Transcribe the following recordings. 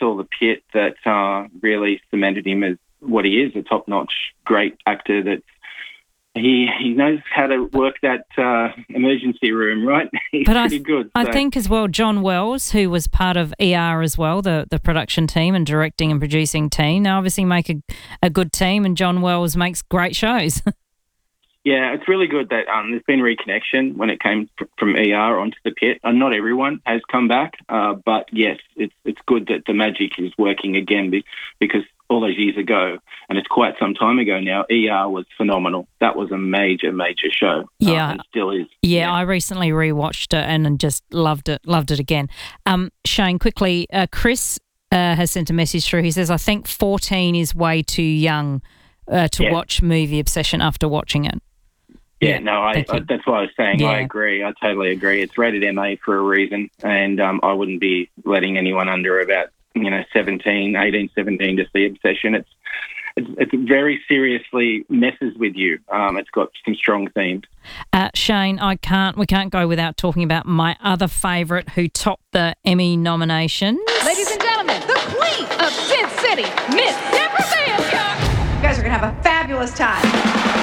saw The Pit that really cemented him as what he is, a top-notch, great actor that he knows how to work that emergency room, right? He's pretty good. I think as well, John Wells, who was part of ER as well, the production team and directing and producing team, they obviously make a good team, and John Wells makes great shows. Yeah, it's really good that there's been reconnection when it came from ER onto The Pit. And not everyone has come back, but yes, it's good that the magic is working again because all those years ago, and it's quite some time ago now, ER was phenomenal. That was a major, major show. Yeah. And still is. Yeah, I recently rewatched it and just loved it again. Shane, quickly, Chris has sent a message through. He says, I think 14 is way too young to watch Movie Obsession after watching it. Yeah, no, that's what I was saying. Yeah. I agree. I totally agree. It's rated MA for a reason, and I wouldn't be letting anyone under about 18, 17 to see Obsession. It's very seriously messes with you. It's got some strong themes. Shane, we can't go without talking about my other favourite who topped the Emmy nomination. Ladies and gentlemen, the queen of Sin City, Miss Deborah Van. You guys are going to have a fabulous time.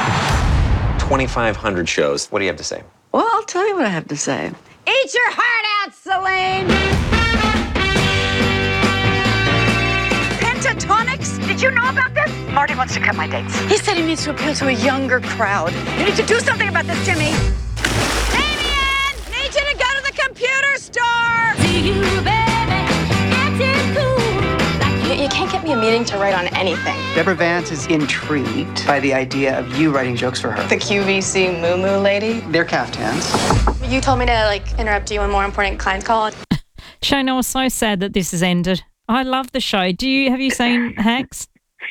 2,500 shows. What do you have to say? Well, I'll tell you what I have to say. Eat your heart out, Celine! Pentatonics? Did you know about this? Marty wants to cut my dates. He said he needs to appeal to a younger crowd. You need to do something about this, Jimmy. Damien! Need you to go to the computer store! See you, baby. Getting cool. You can't get me a meeting to write on anything. Deborah Vance is intrigued by the idea of you writing jokes for her. The QVC Moo Moo lady? They're caftans. You told me to, interrupt you when more important clients called. Shane, I was so sad that this has ended. I love the show. Have you seen Hacks?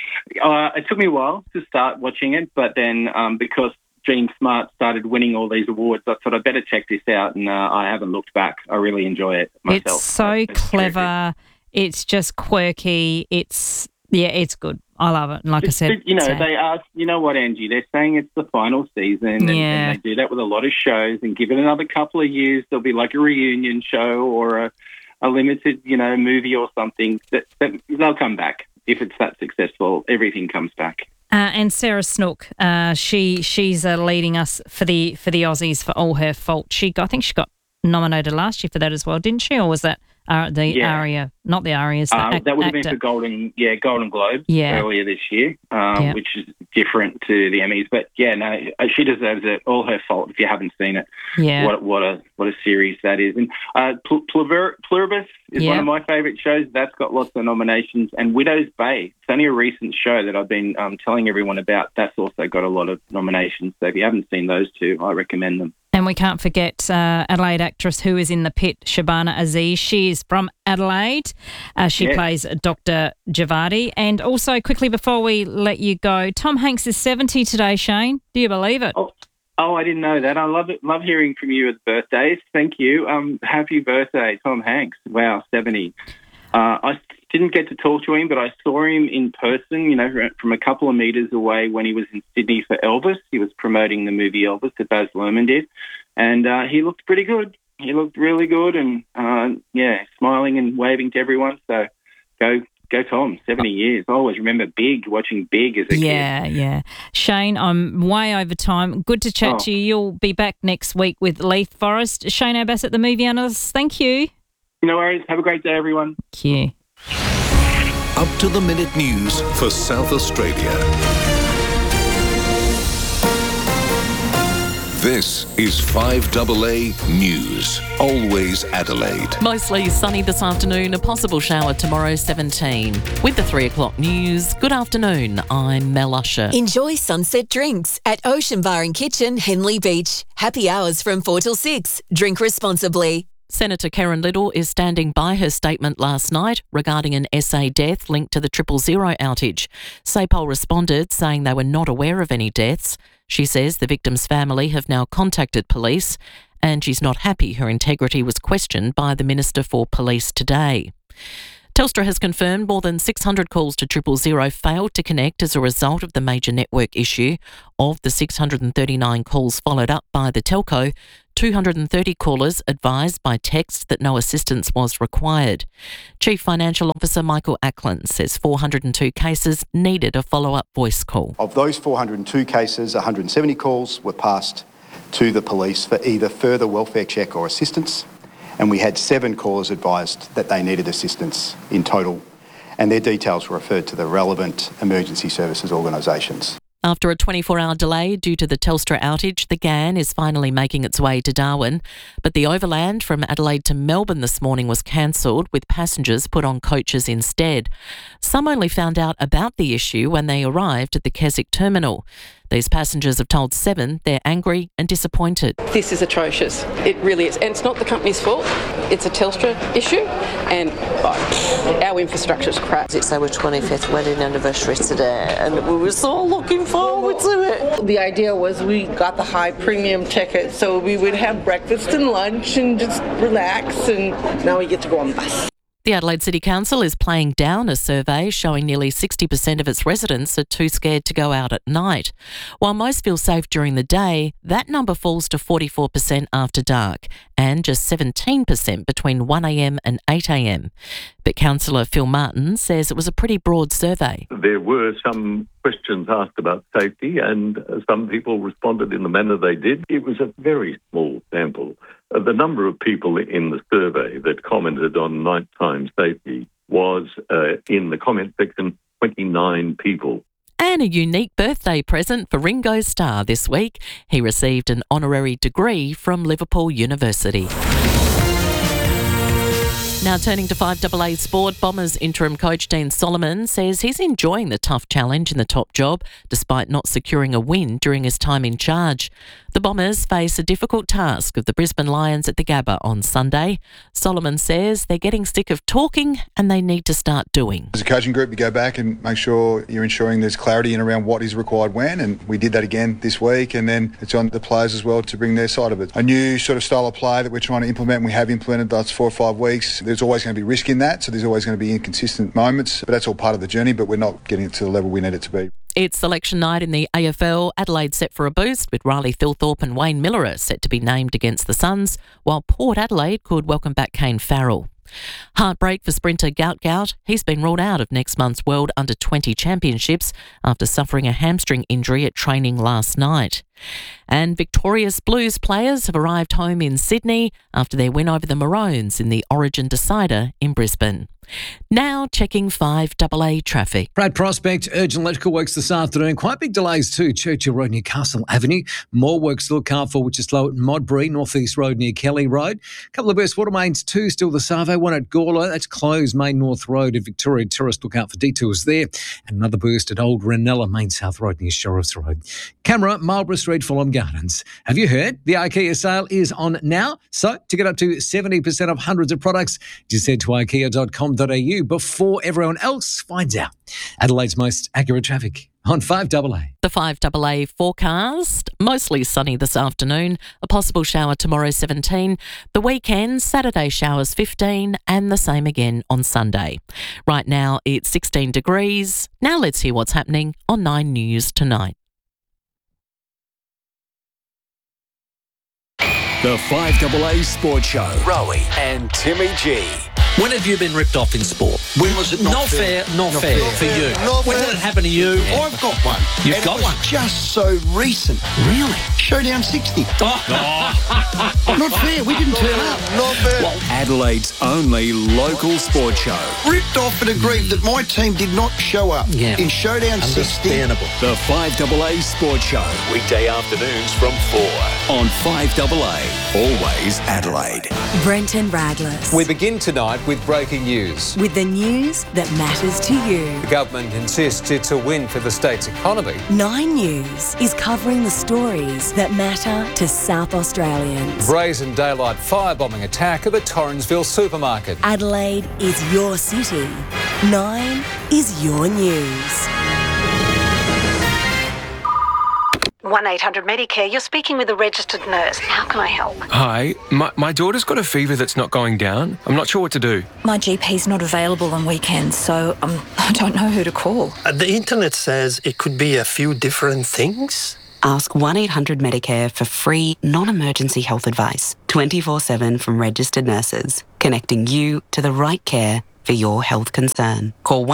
It took me a while to start watching it, but then because Gene Smart started winning all these awards, I thought I'd better check this out, and I haven't looked back. I really enjoy it myself. It's so clever. It's just quirky. It's good. I love it. And like I said, they ask, you know what, Angie? They're saying it's the final season, and they do that with a lot of shows. And give it another couple of years, there'll be like a reunion show or a limited, movie or something. That they'll come back if it's that successful. Everything comes back. And Sarah Snook, she's leading us for the Aussies for All Her Fault. I think she got nominated last year for that as well, didn't she? Or was that Aria? Not the Arias. That would have been for Golden Globe earlier this year, which is different to the Emmys. But she deserves it. All Her Fault. If you haven't seen it, what a series that is. And Pluribus is one of my favourite shows. That's got lots of nominations. And Widow's Bay. It's only a recent show that I've been telling everyone about. That's also got a lot of nominations. So if you haven't seen those two, I recommend them. And we can't forget Adelaide actress who is in The Pit, Shabana Aziz. She is from Adelaide. She plays Dr. Javadi. And also, quickly before we let you go, Tom Hanks is 70 today, Shane. Do you believe it? Oh, I didn't know that. I love it. Love hearing from you with birthdays. Thank you. Happy birthday, Tom Hanks. Wow, 70. I didn't get to talk to him, but I saw him in person, from a couple of metres away when he was in Sydney for Elvis. He was promoting the movie Elvis that Baz Luhrmann did. And he looked pretty good. He looked really good and, smiling and waving to everyone. So go Tom, 70 years. I always remember watching Big as a kid. Yeah. Shane, I'm way over time. Good to chat to you. You'll be back next week with Leith Forrest. Shane Abbas at The Movie Analyst. Thank you. No worries. Have a great day, everyone. Thank you. Up-to-the-minute news for South Australia. This is 5AA News. Always Adelaide. Mostly sunny this afternoon, a possible shower tomorrow, 17. With the 3 o'clock news, good afternoon, I'm Mel Usher. Enjoy sunset drinks at Ocean Bar and Kitchen, Henley Beach. Happy hours from 4 till 6. Drink responsibly. Senator Karen Little is standing by her statement last night regarding an SA death linked to the 000 outage. SAPOL responded saying they were not aware of any deaths. She says the victim's family have now contacted police and she's not happy her integrity was questioned by the Minister for Police today. Telstra has confirmed more than 600 calls to 000 failed to connect as a result of the major network issue. Of the 639 calls followed up by the telco, 230 callers advised by text that no assistance was required. Chief Financial Officer Michael Ackland says 402 cases needed a follow-up voice call. Of those 402 cases, 170 calls were passed to the police for either further welfare check or assistance, and we had 7 callers advised that they needed assistance in total, and their details were referred to the relevant emergency services organisations. After a 24-hour delay due to the Telstra outage, the GAN is finally making its way to Darwin. But the overland from Adelaide to Melbourne this morning was cancelled, with passengers put on coaches instead. Some only found out about the issue when they arrived at the Keswick terminal. These passengers have told Seven they're angry and disappointed. This is atrocious. It really is. And it's not the company's fault. It's a Telstra issue, and our infrastructure's crap. It's our 25th wedding anniversary today, and we were so looking forward to it. The idea was we got the high premium ticket so we would have breakfast and lunch and just relax, and now we get to go on the bus. The Adelaide City Council is playing down a survey showing nearly 60% of its residents are too scared to go out at night. While most feel safe during the day, that number falls to 44% after dark and just 17% between 1am and 8am. But Councillor Phil Martin says it was a pretty broad survey. There were some questions asked about safety, and some people responded in the manner they did. It was a very small sample. The number of people in the survey that commented on nighttime safety was, in the comment section, 29 people. And a unique birthday present for Ringo Starr this week. He received an honorary degree from Liverpool University. Now turning to 5AA Sport, Bombers interim coach Dean Solomon says he's enjoying the tough challenge in the top job despite not securing a win during his time in charge. The Bombers face a difficult task of the Brisbane Lions at the Gabba on Sunday. Solomon says they're getting sick of talking and they need to start doing. As a coaching group, you go back and make sure you're ensuring there's clarity in around what is required when, and we did that again this week, and then it's on the players as well to bring their side of it. A new sort of style of play that we're trying to implement, and we have implemented the last 4 or 5 weeks. There's always going to be risk in that, so there's always going to be inconsistent moments, but that's all part of the journey, but we're not getting it to the level we need it to be. It's selection night in the AFL. Adelaide set for a boost with Riley Thilthorpe and Wayne Miller set to be named against the Suns, while Port Adelaide could welcome back Kane Farrell. Heartbreak for sprinter Gout. He's been ruled out of next month's World Under-20 Championships after suffering a hamstring injury at training last night. And victorious Blues players have arrived home in Sydney after their win over the Maroons in the Origin Decider in Brisbane. Now checking 5AA traffic. Brad Prospect, urgent electrical works this afternoon. Quite big delays too. Churchill Road, Newcastle Avenue. More works to look out for, which is slow at Modbury, North East Road near Kelly Road. A couple of burst water mains too, still the Savo. One at Gawler, that's closed. Main North Road at Victoria Terrace, look out for detours there. And another burst at Old Ranella, Main South Road near Sheriff's Road. Camera, Marlborough Street, Fulham Gardens. Have you heard? The IKEA sale is on now. So to get up to 70% off hundreds of products, just head to ikea.com.au before everyone else finds out. Adelaide's most accurate traffic on 5AA. The 5AA forecast, mostly sunny this afternoon, a possible shower tomorrow 17, the weekend, Saturday showers 15 and the same again on Sunday. Right now it's 16 degrees. Now let's hear what's happening on 9 News tonight. The 5AA Sports Show. Rowie and Timmy G. When have you been ripped off in sport? When was it not fair? Not fair for you. When did it happen to you? I've got one. You've got one? Just so recent. Really? Showdown 60. Not fair. We didn't turn up. Not fair. Well, Adelaide's only local sports show. Ripped off and aggrieved that my team did not show up in Showdown 60. The 5AA Sports Show. Weekday afternoons from 4 on 5AA. Always Adelaide. Brenton Radless. We begin tonight with breaking news. With the news that matters to you. The government insists it's a win for the state's economy. 9 News is covering the stories that matter to South Australians. Brazen daylight firebombing attack at the Torrensville supermarket. Adelaide is your city. 9 is your news. 1-800-Medicare. You're speaking with a registered nurse. How can I help? Hi, my daughter's got a fever that's not going down. I'm not sure what to do. My GP's not available on weekends, so I don't know who to call. The internet says it could be a few different things. Ask 1-800-Medicare for free, non-emergency health advice, 24/7 from registered nurses, connecting you to the right care for your health concern. Call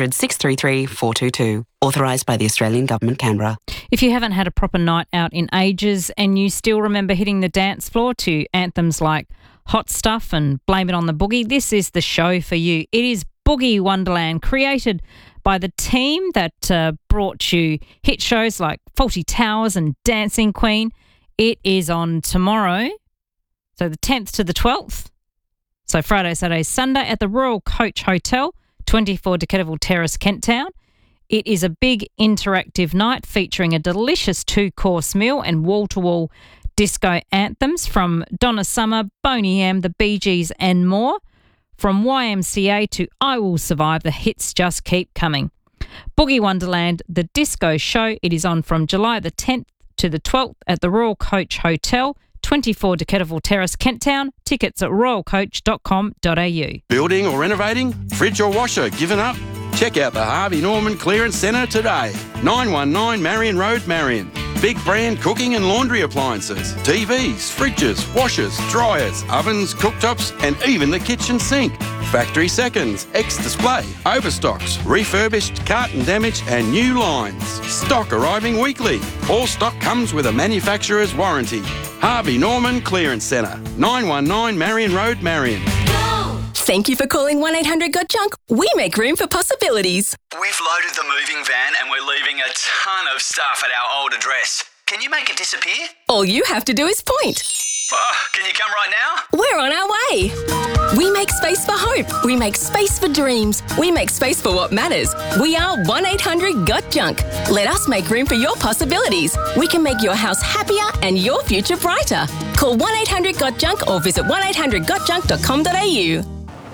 1-800-633-422, authorised by the Australian Government, Canberra. If you haven't had a proper night out in ages and you still remember hitting the dance floor to anthems like Hot Stuff and Blame It on the Boogie, this is the show for you. It is Boogie Wonderland, created by the team that brought you hit shows like Fawlty Towers and Dancing Queen. It is on tomorrow, so the 10th to the 12th. So Friday, Saturday, Sunday at the Royal Coach Hotel, 24 Decateville Terrace, Kent Town. It is a big interactive night featuring a delicious 2-course meal and wall-to-wall disco anthems from Donna Summer, Boney M, the Bee Gees and more. From YMCA to I Will Survive, the hits just keep coming. Boogie Wonderland, the disco show. It is on from July the 10th to the 12th at the Royal Coach Hotel, 24 Decateville Terrace, Kent Town. Tickets at royalcoach.com.au. Building or renovating? Fridge or washer given up? Check out the Harvey Norman Clearance Centre today. 919 Marion Road, Marion. Big brand cooking and laundry appliances, TVs, fridges, washers, dryers, ovens, cooktops and even the kitchen sink. Factory seconds, ex-display, overstocks, refurbished, carton damage and new lines. Stock arriving weekly. All stock comes with a manufacturer's warranty. Harvey Norman Clearance Centre, 919 Marion Road, Marion. Thank you for calling 1-800-GOT-JUNK. We make room for possibilities. We've loaded the moving van and we're leaving a ton of stuff at our old address. Can you make it disappear? All you have to do is point. Can you come right now? We're on our way. We make space for hope. We make space for dreams. We make space for what matters. We are 1-800-GOT-JUNK. Let us make room for your possibilities. We can make your house happier and your future brighter. Call 1-800-GOT-JUNK or visit 1-800-GOT-JUNK.com.au.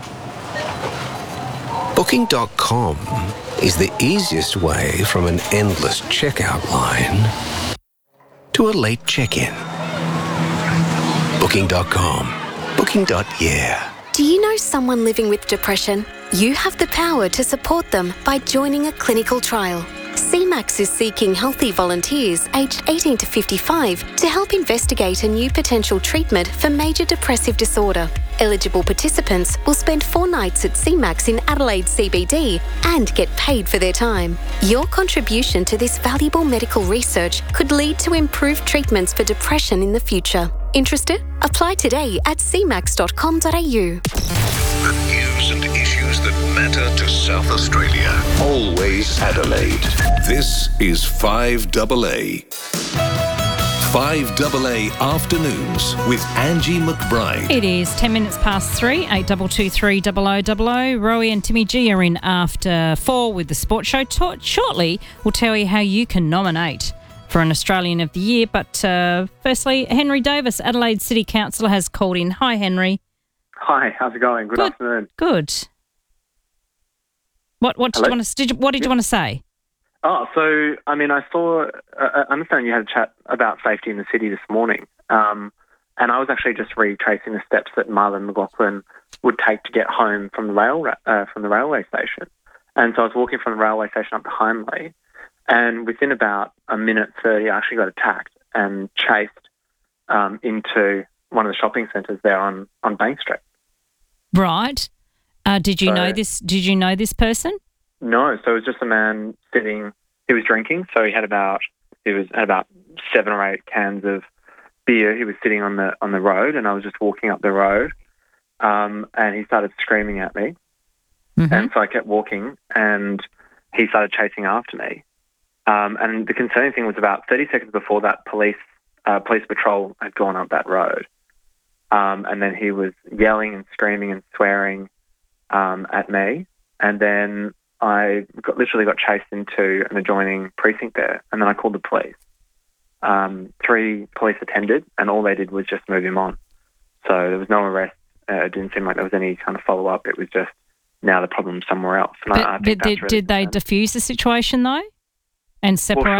Booking.com is the easiest way from an endless checkout line to a late check-in. Booking.com. Booking.yeah. Do you know someone living with depression? You have the power to support them by joining a clinical trial. CMAX is seeking healthy volunteers aged 18 to 55 to help investigate a new potential treatment for major depressive disorder. Eligible participants will spend 4 nights at CMAX in Adelaide CBD and get paid for their time. Your contribution to this valuable medical research could lead to improved treatments for depression in the future. Interested? Apply today at cmax.com.au. The news and issues that matter to South Australia. Always Adelaide. This is 5AA. 5AA Afternoons with Angie McBride. It is 10 minutes past 3, 8223 0000. Rowie and Timmy G are in after 4 with the Sports Show. Shortly, we'll tell you how you can nominate for an Australian of the Year. But firstly, Henry Davis, Adelaide City Councillor, has called in. Hi, Henry. Hi, how's it going? Good afternoon. Good. What did you want to say? So I understand you had a chat about safety in the city this morning, and I was actually just retracing the steps that Marlon McLaughlin would take to get home from the railway station. And so I was walking from the railway station up to Hindley, and within about a minute 30, I actually got attacked and chased into one of the shopping centres there on Bank Street. Right. Did you know this? Did you know this person? No. So it was just a man sitting. He was drinking. So he had about 7 or 8 cans of beer. He was sitting on the road, and I was just walking up the road, and he started screaming at me. Mm-hmm. And so I kept walking, and he started chasing after me. And the concerning thing was about 30 seconds before that, police patrol had gone up that road. And then he was yelling and screaming and swearing at me. And then I literally got chased into an adjoining precinct there. And then I called the police. 3 police attended, and all they did was just move him on. So there was no arrest. It didn't seem like there was any kind of follow-up. It was just now the problem's somewhere else. And I think that's really did they diffuse the situation, though, and separate? Well,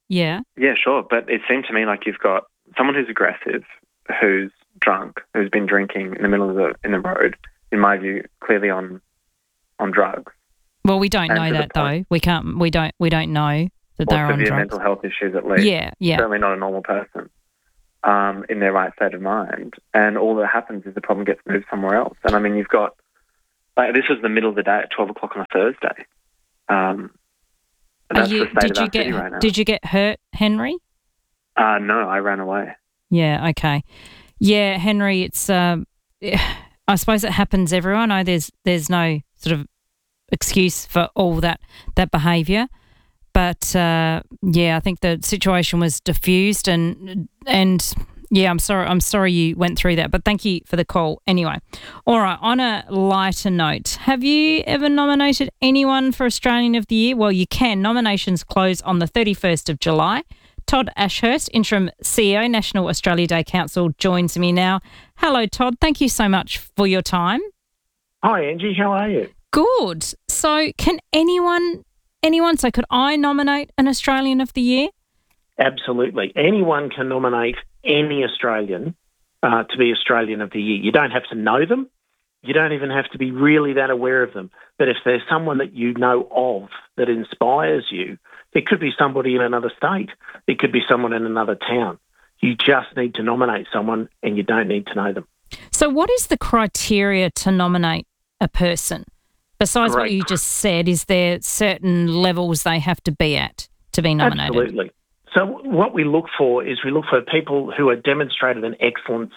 Yeah. Yeah, sure. But it seemed to me like you've got someone who's aggressive, who's drunk, who's been drinking in the middle of the road, in my view, clearly on drugs. Well, we don't know that though. We don't know that they're on drugs. Mental health issues at least. Yeah. Certainly not a normal person in their right state of mind. And all that happens is the problem gets moved somewhere else. And I mean, you've got this was the middle of the day at 12 o'clock on a Thursday. And that's the state of our city right now. Did you get hurt, Henry? No, I ran away. Yeah. Okay. Yeah, Henry. It's. I suppose it happens everywhere. I know there's no sort of excuse for all that behaviour, but I think the situation was diffused and yeah, I'm sorry you went through that, but thank you for the call anyway. All right, on a lighter note, have you ever nominated anyone for Australian of the Year? Well, you can. Nominations close on the 31st of July. Todd Ashurst, Interim CEO, National Australia Day Council, joins me now. Hello, Todd. Thank you so much for your time. Hi, Angie. How are you? Good. So can anyone, so could I nominate an Australian of the Year? Absolutely. Anyone can nominate any Australian to be Australian of the Year. You don't have to know them. You don't even have to be really that aware of them. But if there's someone that you know of that inspires you, it could be somebody in another state. It could be someone in another town. You just need to nominate someone and you don't need to know them. So what is the criteria to nominate a person? Besides what you just said, is there certain levels they have to be at to be nominated? Absolutely. So what we look for is people who are demonstrated an excellence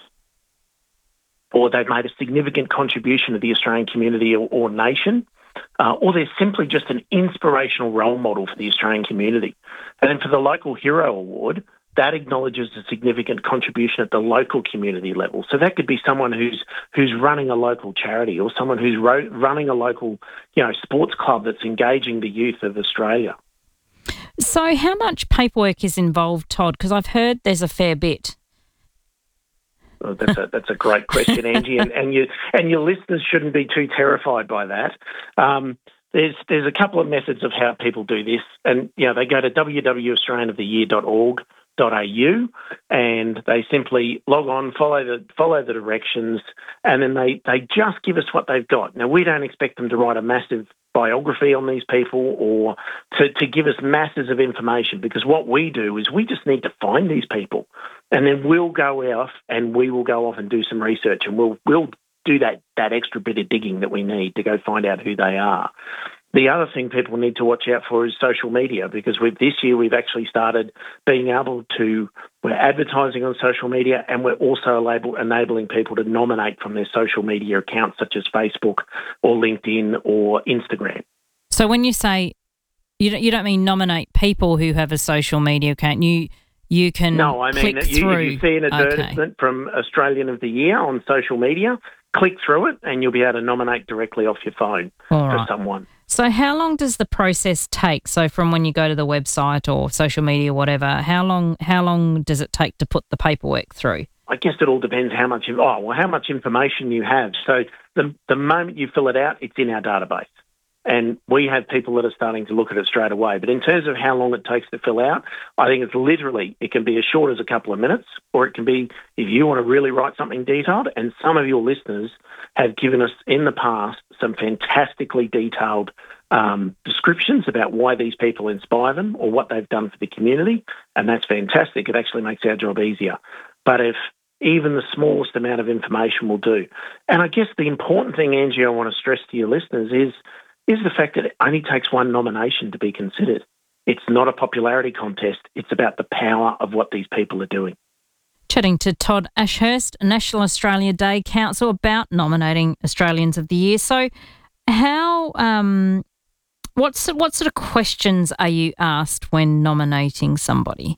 or they've made a significant contribution to the Australian community or nation, or they're simply just an inspirational role model for the Australian community. And then for the Local Hero Award, that acknowledges a significant contribution at the local community level. So that could be someone who's running a local charity or someone who's running a local, sports club that's engaging the youth of Australia. So how much paperwork is involved, Todd? Because I've heard there's a fair bit. Well, that's a great question, Angie, and your listeners shouldn't be too terrified by that. There's a couple of methods of how people do this, and they go to www.australianoftheyear.org.au and they simply log on, follow the directions, and then they just give us what they've got. Now, we don't expect them to write a massive biography on these people or to give us masses of information, because what we do is we just need to find these people, and then we'll go off and we will go off and do some research, and we'll do that extra bit of digging that we need to go find out who they are. The other thing people need to watch out for is social media, because this year we've actually started being able to, we're advertising on social media, and we're also enabling people to nominate from their social media accounts such as Facebook or LinkedIn or Instagram. So when you say, you don't mean nominate people who have a social media account, you can No, I mean, if you see an advertisement from Australian of the Year on social media, click through it and you'll be able to nominate directly off your phone for someone. So how long does the process take? So from when you go to the website or social media, whatever, how long does it take to put the paperwork through? I guess it all depends how much information you have. So the moment you fill it out, it's in our database. And we have people that are starting to look at it straight away. But in terms of how long it takes to fill out, I think it can be as short as a couple of minutes, or it can be, if you want to really write something detailed, and some of your listeners have given us in the past some fantastically detailed descriptions about why these people inspire them or what they've done for the community, and that's fantastic. It actually makes our job easier. But if even the smallest amount of information will do. And I guess the important thing, Angie, I want to stress to your listeners is the fact that it only takes one nomination to be considered. It's not a popularity contest. It's about the power of what these people are doing. Chatting to Todd Ashurst, National Australia Day Council, about nominating Australians of the Year. So how, what sort of questions are you asked when nominating somebody?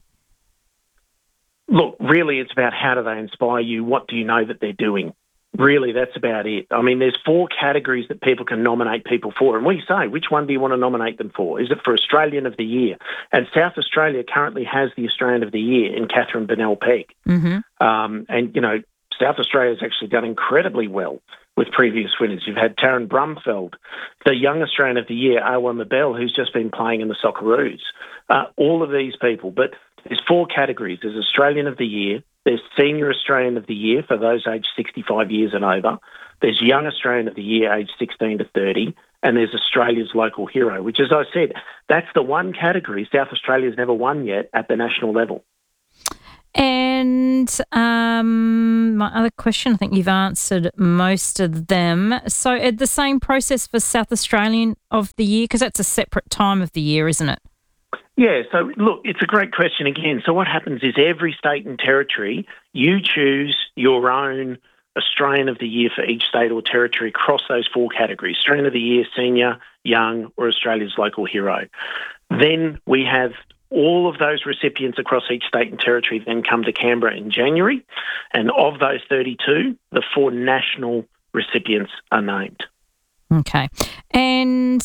Look, really it's about how do they inspire you? What do you know that they're doing? Really, that's about it. I mean, there's 4 categories that people can nominate people for, and we say, which one do you want to nominate them for? Is it for Australian of the Year? And South Australia currently has the Australian of the Year in Catherine Bennell Pegg. Mm-hmm. And, South Australia's actually done incredibly well with previous winners. You've had Taryn Brumfeld, the Young Australian of the Year, Awa Mabel, who's just been playing in the Socceroos. All of these people. But there's 4 categories. There's Australian of the Year. There's Senior Australian of the Year for those aged 65 years and over. There's Young Australian of the Year aged 16 to 30. And there's Australia's Local Hero, which, as I said, that's the one category South Australia's never won yet at the national level. And my other question, I think you've answered most of them. So the same process for South Australian of the Year, because that's a separate time of the year, isn't it? Yeah, so look, it's a great question again. So what happens is every state and territory, you choose your own Australian of the Year for each state or territory across those 4 categories: Australian of the Year, Senior, Young, or Australia's Local Hero. Then we have all of those recipients across each state and territory then come to Canberra in January, and of those 32, the 4 national recipients are named. Okay. And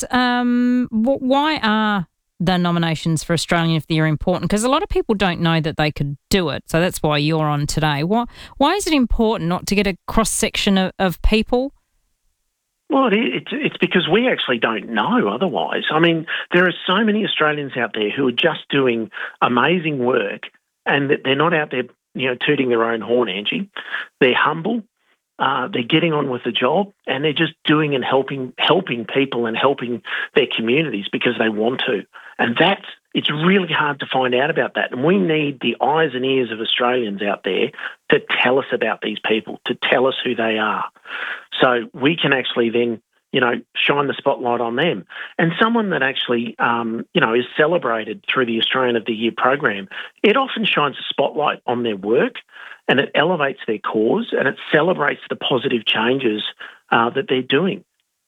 why are the nominations for Australian of the Year important? Because a lot of people don't know that they could do it, so that's why you're on today. Why is it important not to get a cross-section of people? Well, it's because we actually don't know otherwise. I mean, there are so many Australians out there who are just doing amazing work, and that they're not out there, tooting their own horn, Angie. They're humble, they're getting on with the job, and they're just doing and helping people and helping their communities because they want to. And it's really hard to find out about that. And we need the eyes and ears of Australians out there to tell us about these people, to tell us who they are. So we can actually then, shine the spotlight on them. And someone that actually, is celebrated through the Australian of the Year program, it often shines a spotlight on their work, and it elevates their cause, and it celebrates the positive changes that they're doing.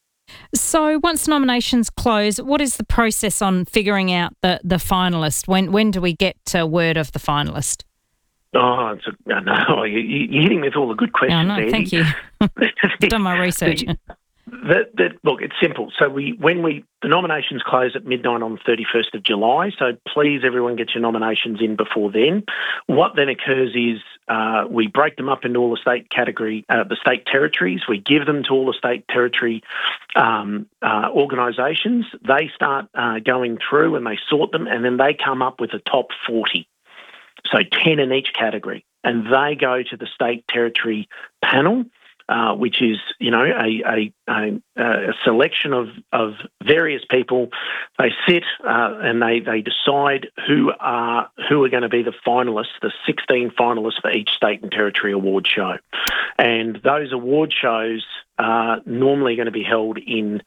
So once nominations close, what is the process on figuring out the finalist? When do we get word of the finalist? Oh, you're hitting me with all the good questions, no, Andy. Thank you. I've done my research. Look, it's simple. So the nominations close at midnight on the 31st of July, so please everyone get your nominations in before then. What then occurs is we break them up into all the state territories. We give them to all the state territory organisations. They start going through and they sort them, and then they come up with a top 40. So 10 in each category, and they go to the state territory panel, which is a selection of various people. They sit and they decide who are going to be the finalists, the 16 finalists for each state and territory award show, and those award shows are normally going to be held in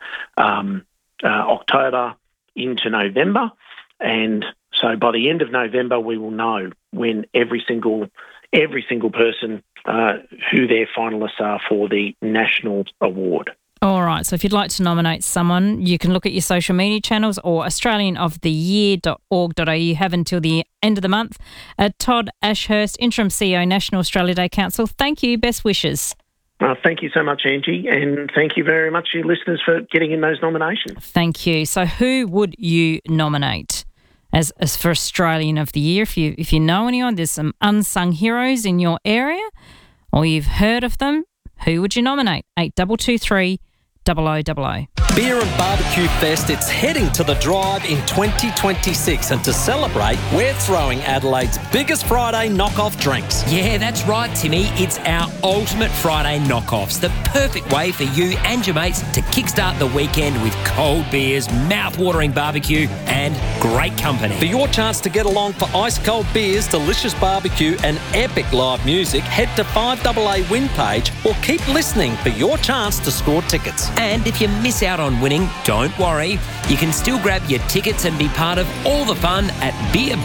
October into November, and so by the end of November, we will know when every single person who their finalists are for the national award. All right. So if you'd like to nominate someone, you can look at your social media channels or australianoftheyear.org.au. You have until the end of the month. Todd Ashurst, Interim CEO, National Australia Day Council. Thank you. Best wishes. Thank you so much, Angie, and thank you very much to your listeners for getting in those nominations. Thank you. So who would you nominate as for Australian of the Year? If you know anyone, there's some unsung heroes in your area or you've heard of them, who would you nominate? 8223 0000. Beer and Barbecue Fest, it's heading to the Drive in 2026, and to celebrate, we're throwing Adelaide's biggest Friday knockoff drinks. Yeah, that's right, Timmy. It's our ultimate Friday knockoffs, the perfect way for you and your mates to kickstart the weekend with cold beers, mouth-watering barbecue and great company. For your chance to get along for ice-cold beers, delicious barbecue and epic live music, head to 5AA Win page or keep listening for your chance to score tickets. And if you miss out on winning, don't worry. You can still grab your tickets and be part of all the fun at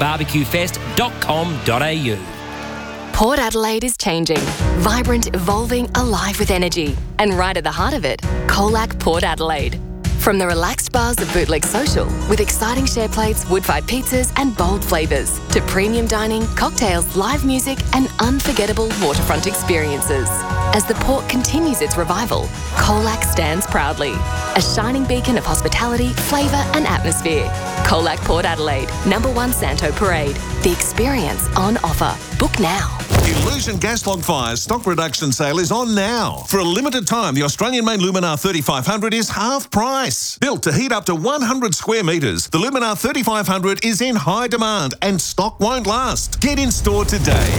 beerbarbecufest.com.au. Port Adelaide is changing. Vibrant, evolving, alive with energy. And right at the heart of it, Colac Port Adelaide. From the relaxed bars of Bootleg Social, with exciting share plates, wood-fired pizzas and bold flavours, to premium dining, cocktails, live music and unforgettable waterfront experiences. As the port continues its revival, Colac stands proudly. A shining beacon of hospitality, flavour and atmosphere. Colac Port Adelaide, #1 Santo Parade. The experience on offer. Book now. Illusion gas log fires stock reduction sale is on now. For a limited time, the Australian-made Luminar 3500 is half price. Built to heat up to 100 square metres, the Luminar 3500 is in high demand and stock won't last. Get in store today.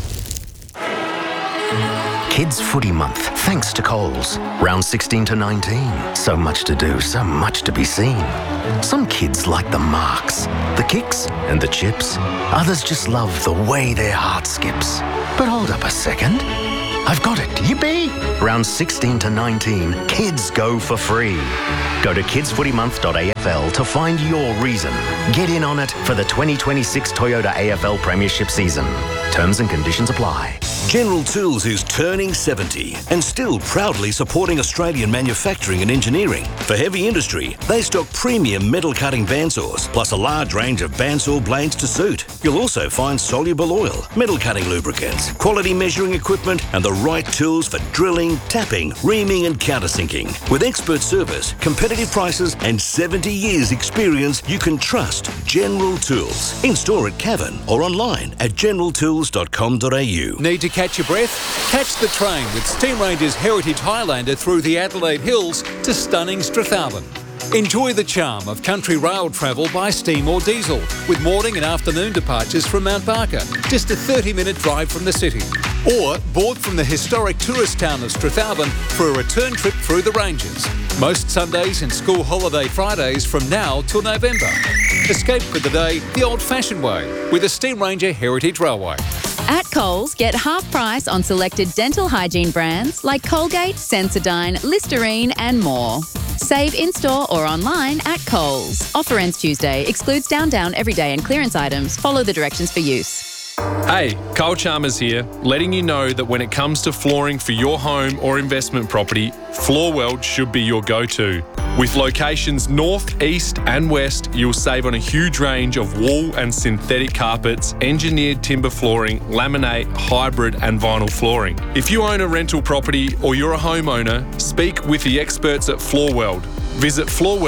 Kids Footy Month, thanks to Coles. Round 16 to 19. So much to do, so much to be seen. Some kids like the marks, the kicks and the chips. Others just love the way their heart skips. But hold up a second. I've got it. Yippee! Round 16 to 19, kids go for free. Go to kidsfootymonth.afl to find your reason. Get in on it for the 2026 Toyota AFL Premiership season. Terms and conditions apply. General Tools is turning 70 and still proudly supporting Australian manufacturing and engineering. For heavy industry, they stock premium metal cutting bandsaws, plus a large range of bandsaw blades to suit. You'll also find soluble oil, metal cutting lubricants, quality measuring equipment, and the right tools for drilling, tapping, reaming, and countersinking. With expert service, competitive prices, and 70 years experience, you can trust General Tools. In store at Cavan or online at generaltools.com.au. Need to catch your breath? Catch the train with Steam Ranger's Heritage Highlander through the Adelaide Hills to stunning Strathalbyn. Enjoy the charm of country rail travel by steam or diesel, with morning and afternoon departures from Mount Barker, just a 30-minute drive from the city. Or board from the historic tourist town of Strathalbyn for a return trip through the ranges. Most Sundays and school holiday Fridays from now till November. Escape for the day the old-fashioned way with a Steam Ranger Heritage Railway. At Coles, get half price on selected dental hygiene brands like Colgate, Sensodyne, Listerine and more. Save in-store or online at Coles. Offer ends Tuesday. Excludes down, everyday and clearance items. Follow the directions for use. Hey, Cole Chalmers here, letting you know that when it comes to flooring for your home or investment property, Floorweld should be your go-to. With locations north, east and west, you'll save on a huge range of wool and synthetic carpets, engineered timber flooring, laminate, hybrid and vinyl flooring. If you own a rental property or you're a homeowner, speak with the experts at Floorweld. Visit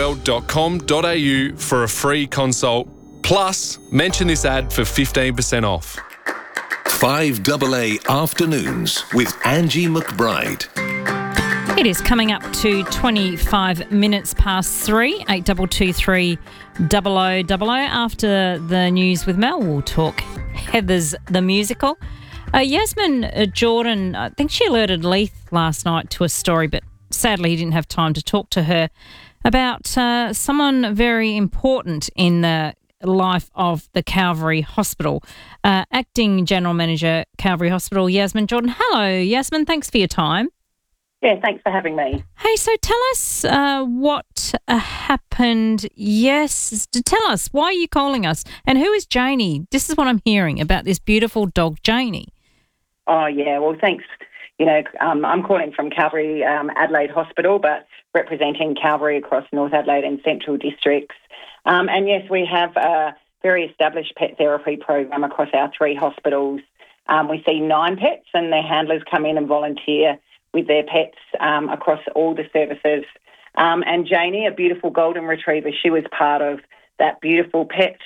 floorweld.com.au for a free consult. Plus, mention this ad for 15% off. 5AA Afternoons with Angie McBride. It is coming up to 25 minutes past 3, 8223 0000. After the news with Mel, we'll talk Heathers the musical. Yasmin Jordan, I think she alerted Leith last night to a story, but sadly he didn't have time to talk to her about someone very important in the life of the Calvary Hospital. Acting General Manager, Calvary Hospital, Yasmin Jordan. Hello, Yasmin. Thanks for your time. Yeah, thanks for having me. Hey, so tell us what happened. Yes, tell us, why are you calling us? And who is Janie? This is what I'm hearing about this beautiful dog, Janie. Oh, yeah, well, thanks. You know, I'm calling from Calvary Adelaide Hospital, but representing Calvary across North Adelaide and Central Districts. And yes, we have a very established pet therapy program across our 3 hospitals. We see 9 pets and their handlers come in and volunteer with their pets across all the services. And Janie, a beautiful golden retriever, she was part of that beautiful pet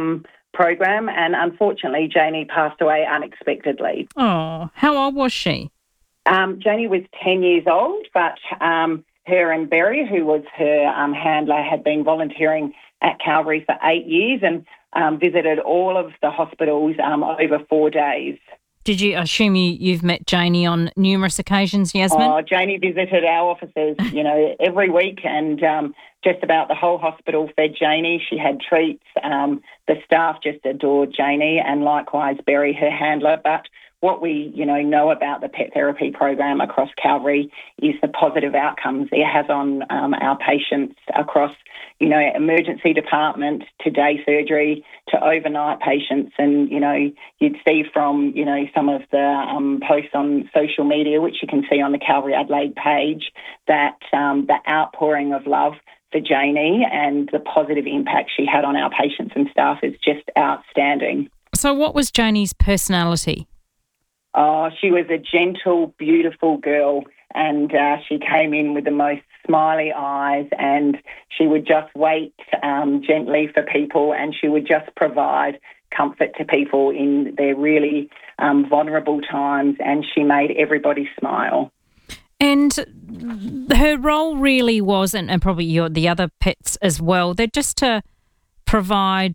program. And unfortunately, Janie passed away unexpectedly. Oh, how old was she? Janie was 10 years old, but her and Berry, who was her handler, had been volunteering at Calvary for 8 years and visited all of the hospitals over 4 days. Did you assume you've met Janie on numerous occasions, Yasmin? Oh, Janie visited our offices, every week, and just about the whole hospital fed Janie. She had treats. The staff just adored Janie, and likewise Berry, her handler. But what we, know about the pet therapy program across Calvary is the positive outcomes it has on our patients across, emergency department to day surgery to overnight patients. And, you'd see from, some of the posts on social media, which you can see on the Calvary Adelaide page, that the outpouring of love for Janie and the positive impact she had on our patients and staff is just outstanding. So what was Janie's personality? Oh, she was a gentle, beautiful girl, and she came in with the most smiley eyes, and she would just wait gently for people, and she would just provide comfort to people in their really vulnerable times, and she made everybody smile. And her role really was, and probably the other pets as well, they're just to provide,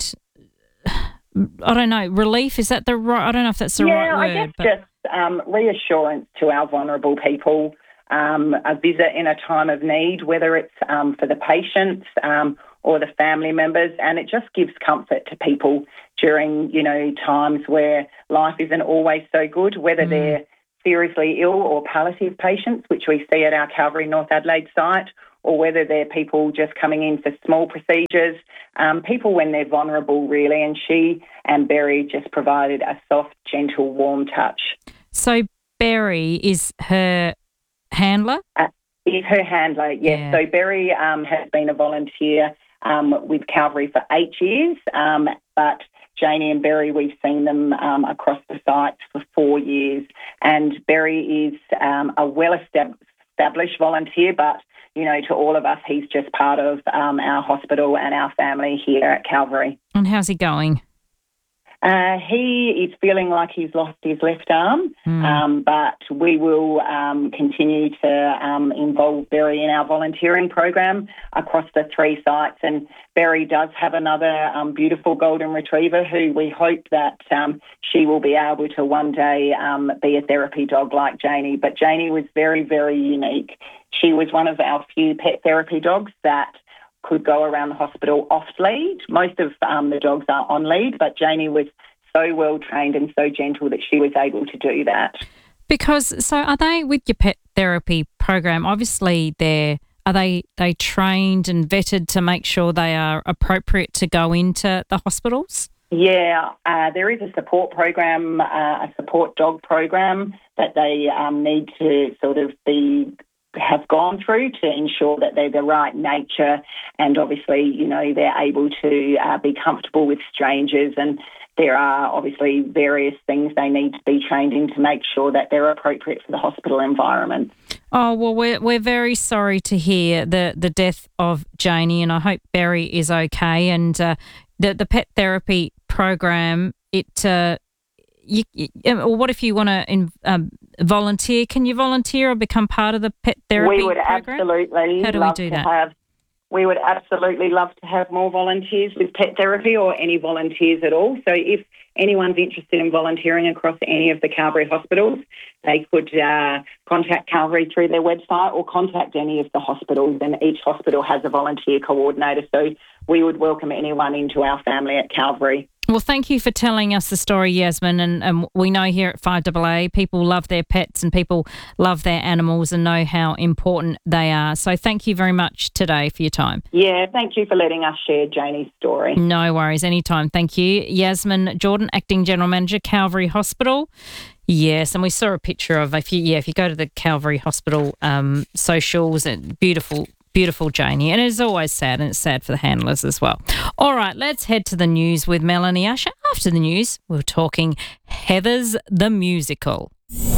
I don't know, relief. Is that the right? I don't know if that's the right word. Yeah, I guess just reassurance to our vulnerable people, a visit in a time of need, whether it's for the patients or the family members, and it just gives comfort to people during, times where life isn't always so good, whether they're seriously ill or palliative patients, which we see at our Calvary North Adelaide site, or whether they're people just coming in for small procedures, people when they're vulnerable, really. And she and Berry just provided a soft, gentle, warm touch. So Berry is her handler? Is her handler, yes. Yeah. So Berry has been a volunteer with Calvary for 8 years, but Janie and Berry, we've seen them across the sites for 4 years. And Berry is a well-established volunteer, but, to all of us, he's just part of our hospital and our family here at Calvary. And how's he going? He is feeling like he's lost his left arm, but we will continue to involve Berry in our volunteering program across the 3 sites. And Berry does have another beautiful golden retriever who we hope that she will be able to one day be a therapy dog like Janie. But Janie was very, very unique. She was one of our few pet therapy dogs that could go around the hospital off lead. Most of the dogs are on lead, but Janie was so well trained and so gentle that she was able to do that. So are they, with your pet therapy program, obviously are they trained and vetted to make sure they are appropriate to go into the hospitals? Yeah, there is a support program, a support dog program that they need to sort of have gone through to ensure that they're the right nature, and obviously, they're able to be comfortable with strangers, and there are obviously various things they need to be trained in to make sure that they're appropriate for the hospital environment. Oh, well, we're very sorry to hear the death of Janie, and I hope Berry is okay. And the pet therapy program, what if you want to volunteer? Can you volunteer or become part of the pet therapy program? Absolutely. How do we do that? We would absolutely love to have more volunteers with pet therapy, or any volunteers at all. So if anyone's interested in volunteering across any of the Calvary hospitals, they could contact Calvary through their website or contact any of the hospitals, and each hospital has a volunteer coordinator. So we would welcome anyone into our family at Calvary. Well, thank you for telling us the story, Yasmin. And we know here at 5AA, people love their pets and people love their animals and know how important they are. So thank you very much today for your time. Yeah, thank you for letting us share Janie's story. No worries, anytime. Thank you. Yasmin Jordan, Acting General Manager, Calvary Hospital. Yes, and we saw a picture of, if you go to the Calvary Hospital socials, beautiful Janie, and it's always sad, and it's sad for the handlers as well. All right, let's head to the news with Melanie Usher. After the news, we're talking Heathers the Musical.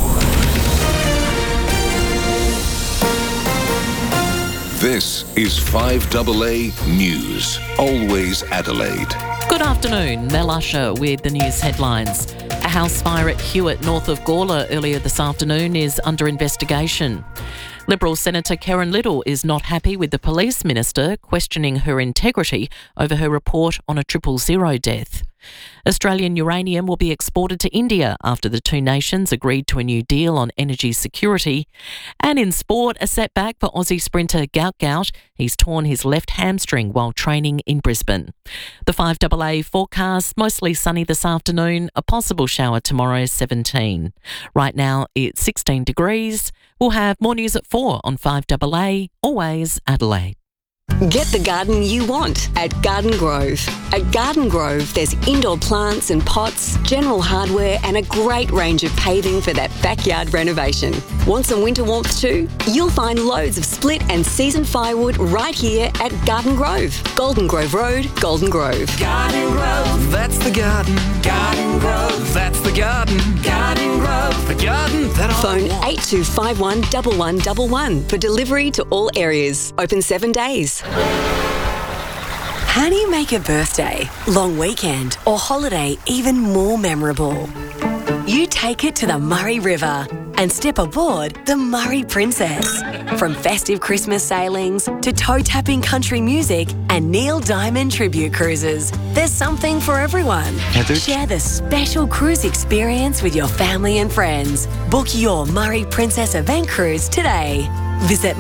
This is 5AA News, always Adelaide. Good afternoon, Mel Usher with the news headlines. A house fire at Hewitt, north of Gawler, earlier this afternoon is under investigation. Liberal Senator Karen Little is not happy with the police minister questioning her integrity over her report on a 000 death. Australian uranium will be exported to India after the two nations agreed to a new deal on energy security. And in sport, a setback for Aussie sprinter Gout Gout. He's torn his left hamstring while training in Brisbane. The 5AA forecast, mostly sunny this afternoon, a possible shower tomorrow, 17. Right now it's 16 degrees. We'll have more news at 4 on 5AA, always Adelaide. Get the garden you want at Garden Grove. At Garden Grove, there's indoor plants and pots, general hardware, and a great range of paving for that backyard renovation. Want some winter warmth too? You'll find loads of split and seasoned firewood right here at Garden Grove. Golden Grove Road, Golden Grove. Garden Grove, that's the garden. Garden Grove, that's the garden. Garden Grove, the garden that I Phone want. 8251 1111 for delivery to all areas. Open 7 days. How do you make a birthday, long weekend, or holiday even more memorable? you take it to the Murray River and step aboard the Murray Princess. From festive Christmas sailings to toe-tapping country music and Neil Diamond tribute cruises, there's something for everyone. Share the special cruise experience with your family and friends. Book your Murray Princess event cruise today. Visit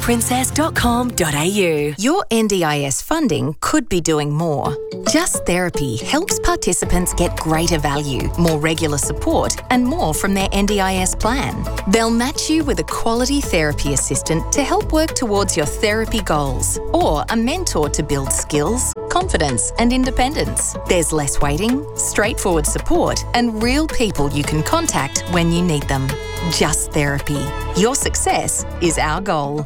murrayprincess.com.au. Your NDIS funding could be doing more. Just Therapy helps participants get greater value, more regular support, and more from their NDIS plan. They'll match you with a quality therapy assistant to help work towards your therapy goals, or a mentor to build skills, confidence, and independence. There's less waiting, straightforward support, and real people you can contact when you need them. Just Therapy. Your success is our goal.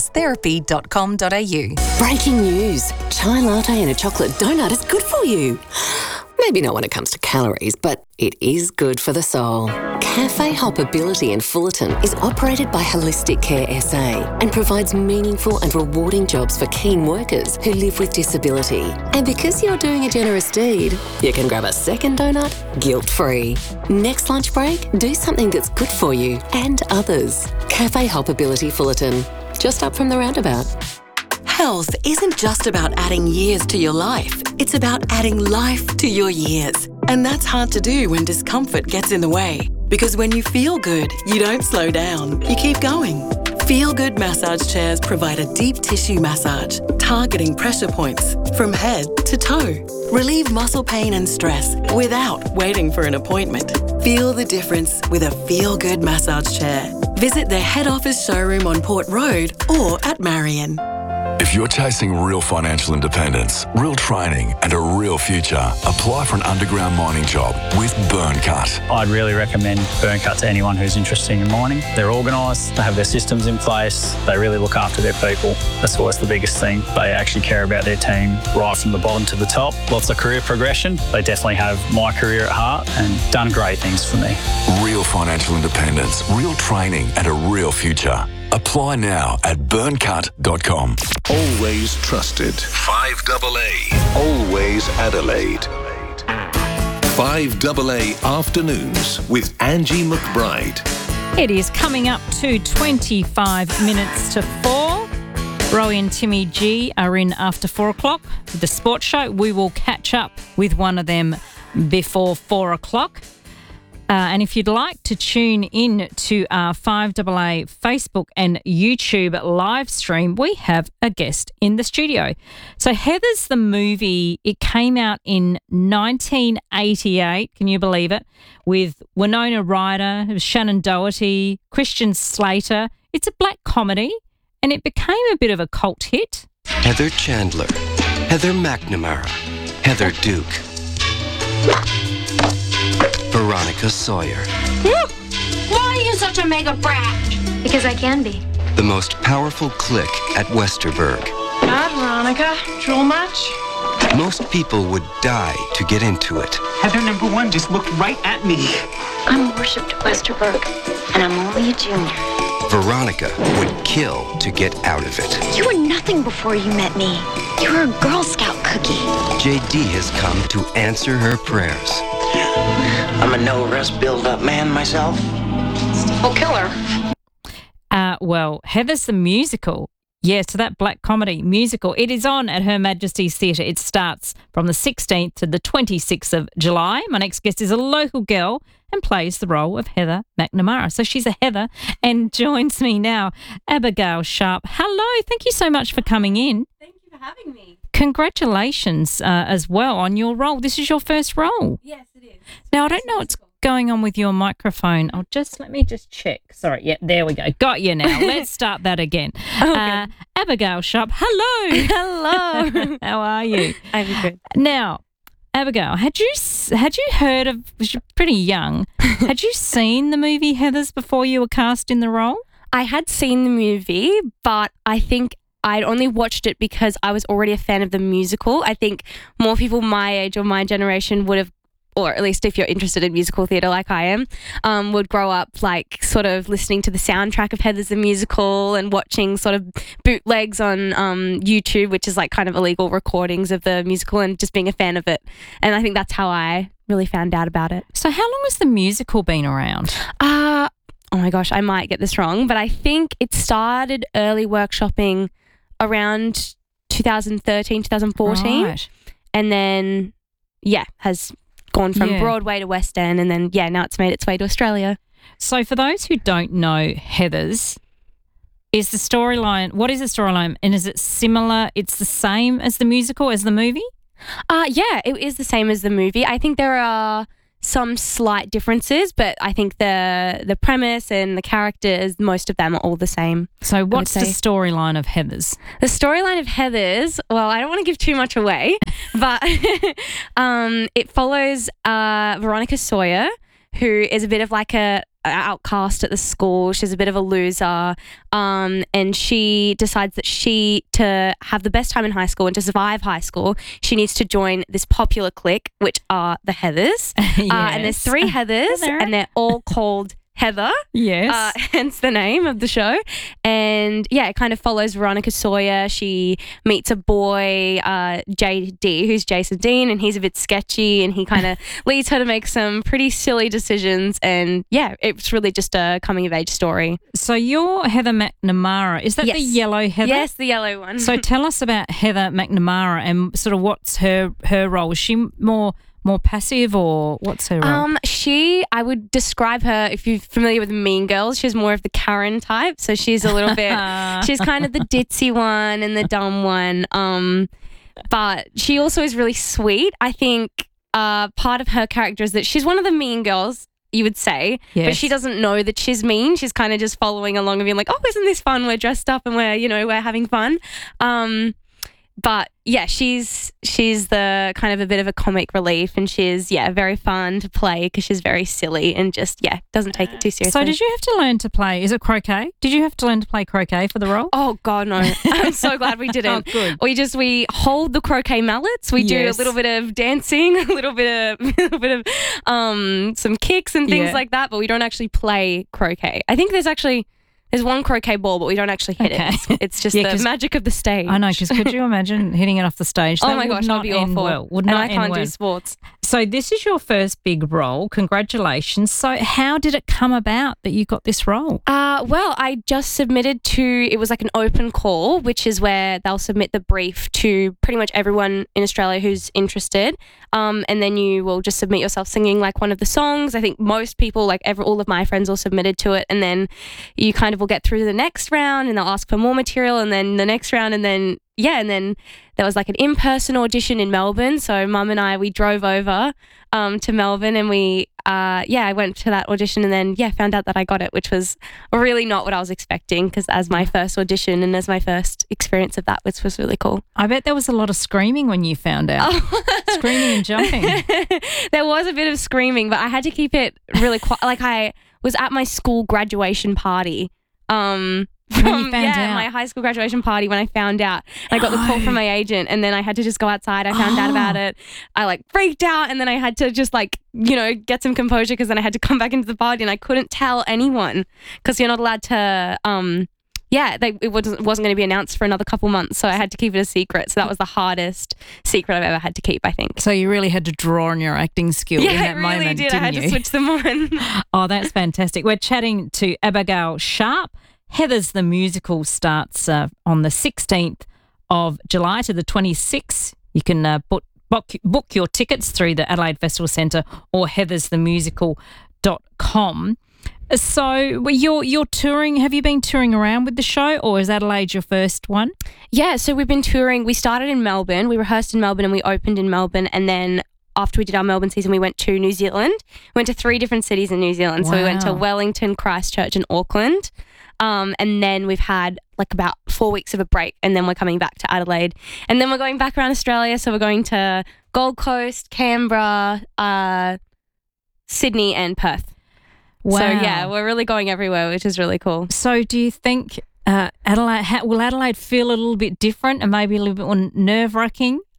justtherapy.com.au. Breaking news. Chai latte and a chocolate donut is good for you. Maybe not when it comes to calories, but it is good for the soul. Cafe Hoppability in Fullerton is operated by Holistic Care SA and provides meaningful and rewarding jobs for keen workers who live with disability. And because you're doing a generous deed, you can grab a second donut guilt-free. Next lunch break, do something that's good for you and others. Cafe Hoppability Fullerton, just up from the roundabout. Health isn't just about adding years to your life. It's about adding life to your years. And that's hard to do when discomfort gets in the way. Because when you feel good, you don't slow down. You keep going. Feel Good massage chairs provide a deep tissue massage, targeting pressure points from head to toe. Relieve muscle pain and stress without waiting for an appointment. Feel the difference with a Feel Good massage chair. Visit their head office showroom on Port Road or at Marion. If you're chasing real financial independence, real training, and a real future, apply for an underground mining job with Burncut. I'd really recommend Burncut to anyone who's interested in mining. They're organised, they have their systems in place, they really look after their people. That's always the biggest thing. They actually care about their team right from the bottom to the top. Lots of career progression. They definitely have my career at heart and done great things for me. Real financial independence, real training, and a real future. Apply now at burncut.com. Always trusted. 5AA. Always Adelaide. 5AA Afternoons with Angie McBride. It is coming up to 25 minutes to 4. Rowie and Timmy G are in after 4 o'clock with the sports show. We will catch up with one of them before 4 o'clock. And if you'd like to tune in to our 5AA Facebook and YouTube live stream, we have a guest in the studio. So Heathers the movie, it came out in 1988, can you believe it, with Winona Ryder, Shannon Doherty, Christian Slater. It's a black comedy and it became a bit of a cult hit. Heather Chandler, Heather McNamara, Heather Duke, Veronica Sawyer. Why are you such a mega brat? Because I can be. The most powerful clique at Westerberg. God, Veronica. Drool much? Most people would die to get into it. Heather number 1 just looked right at me. I'm worshipped at Westerberg, and I'm only a junior. Veronica would kill to get out of it. You were nothing before you met me. You were a Girl Scout cookie. JD has come to answer her prayers. I'm a no-rest build-up man myself. We'll kill her. Well, Heathers the musical. Yes, so that black comedy musical. It is on at Her Majesty's Theatre. It starts from the 16th to the 26th of July. My next guest is a local girl and plays the role of Heather McNamara. So she's a Heather and joins me now, Abigail Sharp. Hello, thank you so much for coming in. Thank you for having me. Congratulations as well on your role. This is your first role. Yes, it is. Now, I don't know what's going on with your microphone. Let me just check. Sorry, yeah, there we go. Got you now. Let's start that again. Okay. Abigail Sharp, hello. Hello. How are you? I'm good. Now, Abigail, had you heard of, you're pretty young, had you seen the movie Heathers before you were cast in the role? I had seen the movie, but I think I'd only watched it because I was already a fan of the musical. I think more people my age or my generation would have, or at least if you're interested in musical theatre like I am, would grow up like sort of listening to the soundtrack of Heathers the Musical and watching sort of bootlegs on YouTube, which is like kind of illegal recordings of the musical, and just being a fan of it. And I think that's how I really found out about it. So how long has the musical been around? Oh my gosh, I might get this wrong, but I think it started early workshopping around 2013, 2014. Right. And then, has gone from Broadway to West End, and then, now it's made its way to Australia. So for those who don't know Heathers, what is the storyline, and is it similar? It's the same as the musical, as the movie? It is the same as the movie. I think there are some slight differences, but I think the premise and the characters, most of them are all the same. So what's the storyline of Heathers? The storyline of Heathers, well, I don't want to give too much away, but it follows Veronica Sawyer, who is a bit of like a outcast at the school. She's a bit of a loser, and she decides that to have the best time in high school and to survive high school, she needs to join this popular clique, which are the Heathers. And there's 3 Heathers, and they're all called Heather. Yes. Hence the name of the show. And it kind of follows Veronica Sawyer. She meets a boy, JD, who's Jason Dean, and he's a bit sketchy, and he kind of leads her to make some pretty silly decisions. And it's really just a coming of age story. So you're Heather McNamara. Is that the yellow Heather? Yes, the yellow one. So tell us about Heather McNamara and sort of what's her role. Is she more passive, or what's her role? I would describe her, if you're familiar with Mean Girls, she's more of the Karen type. So she's a little bit, she's kind of the ditzy one and the dumb one. But she also is really sweet. I think part of her character is that she's one of the mean girls, you would say, but she doesn't know that she's mean. She's kind of just following along and being like, oh, isn't this fun? We're dressed up and we're having fun. But she's the kind of a bit of a comic relief, and she's very fun to play because she's very silly and just doesn't take it too seriously. So did you have to learn to play? Is it croquet? Did you have to learn to play croquet for the role? Oh God, no! I'm so glad we didn't. Oh, good. We hold the croquet mallets. We do a little bit of dancing, a little bit of some kicks and things like that, but we don't actually play croquet. I think there's one croquet ball, but we don't actually hit it. It's just the magic of the stage. I know, because could you imagine hitting it off the stage? Oh my gosh, that'd be awful. I can't do sports. So this is your first big role. Congratulations. So how did it come about that you got this role? Well, I just submitted it was like an open call, which is where they'll submit the brief to pretty much everyone in Australia who's interested. And then you will just submit yourself singing like one of the songs. I think most people, all of my friends all submitted to it. And then you kind of will get through to the next round and they'll ask for more material, and then the next round, and then there was like an in-person audition in Melbourne. So Mum and I, we drove over to Melbourne, and I went to that audition, and then found out that I got it, which was really not what I was expecting, because as my first audition and as my first experience of that, which was really cool. I bet there was a lot of screaming when you found out. Screaming and jumping. There was a bit of screaming, but I had to keep it really quiet. I was at my school graduation party. My high school graduation party when I found out. I got the call from my agent, and then I had to just go outside. I found out about it. I freaked out, and then I had to just get some composure, because then I had to come back into the party, and I couldn't tell anyone because you're not allowed to. It wasn't going to be announced for another couple months, so I had to keep it a secret. So that was the hardest secret I've ever had to keep, I think. So you really had to draw on your acting skill in that moment, really did. I had you? to switch them on. Oh, that's fantastic. We're chatting to Abigail Sharp. Heathers the musical starts on the 16th of July to the 26th. You can book your tickets through the Adelaide Festival Centre or heathersthemusical.com. So you're touring. Have you been touring around with the show, or is Adelaide your first one? Yeah, so we've been touring. We started in Melbourne. We rehearsed in Melbourne and we opened in Melbourne, and then after we did our Melbourne season, we went to New Zealand. We went to 3 different cities in New Zealand. Wow. So we went to Wellington, Christchurch and Auckland. And then we've had about 4 weeks of a break, and then we're coming back to Adelaide, and then we're going back around Australia. So we're going to Gold Coast, Canberra, Sydney and Perth. Wow. So we're really going everywhere, which is really cool. So do you think will Adelaide feel a little bit different and maybe a little bit more nerve-wracking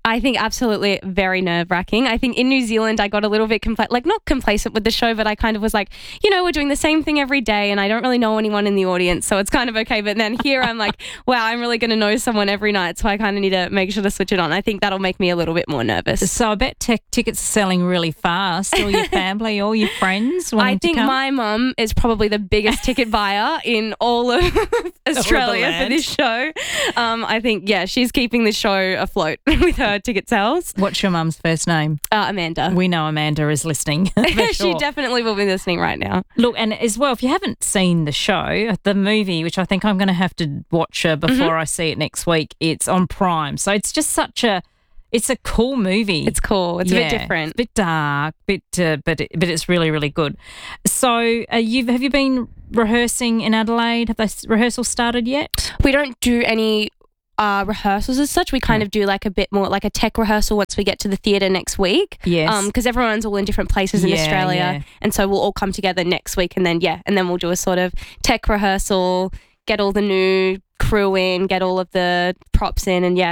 I think absolutely very nerve-wracking. I think in New Zealand, I got a little bit not complacent with the show, but I kind of was like, we're doing the same thing every day and I don't really know anyone in the audience, so it's kind of okay. But then here I'm like, wow, I'm really going to know someone every night, so I kind of need to make sure to switch it on. I think that'll make me a little bit more nervous. So I bet tickets are selling really fast. All your family, all your friends wanting to come? I think my mum is probably the biggest ticket buyer in all of Australia for this show. I think, she's keeping the show afloat with her ticket sales. What's your mum's first name? Amanda. We know Amanda is listening. She definitely will be listening right now. Look, and as well, if you haven't seen the show, the movie, which I think I'm going to have to watch before I see it next week, it's on Prime. So it's just it's a cool movie. It's cool. It's a bit different. It's a bit dark, but it's really, really good. So have you been rehearsing in Adelaide? Have those rehearsals started yet? We don't do any rehearsals as such. We kind of do like a bit more like a tech rehearsal once we get to the theatre next week. Yes. Because everyone's all in different places in Australia. And so we'll all come together next week and then we'll do a sort of tech rehearsal, get all the new crew in, get all of the props in and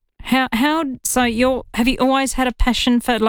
have you always had a passion for